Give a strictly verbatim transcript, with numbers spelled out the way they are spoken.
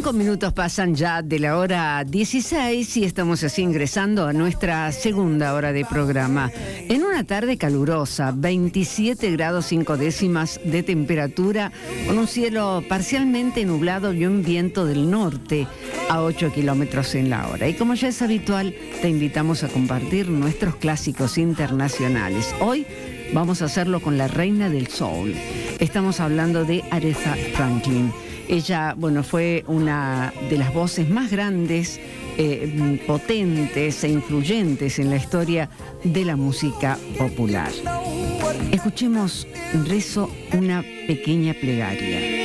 Cinco minutos pasan ya de la hora dieciséis y estamos así ingresando a nuestra segunda hora de programa. En una tarde calurosa, veintisiete grados cinco décimas de temperatura, con un cielo parcialmente nublado y un viento del norte a ocho kilómetros en la hora. Y como ya es habitual, te invitamos a compartir nuestros clásicos internacionales. Hoy vamos a hacerlo con la reina del soul. Estamos hablando de Aretha Franklin. Ella, bueno, fue una de las voces más grandes, eh, potentes e influyentes en la historia de la música popular. Escuchemos, rezo una pequeña plegaria.